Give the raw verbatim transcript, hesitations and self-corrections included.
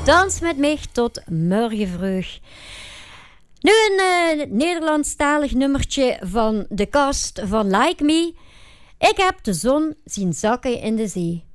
Dans met mij tot morgen vroeg. Nu een uh, Nederlandstalig nummertje van de cast van Like Me. Ik heb de zon zien zakken in de zee.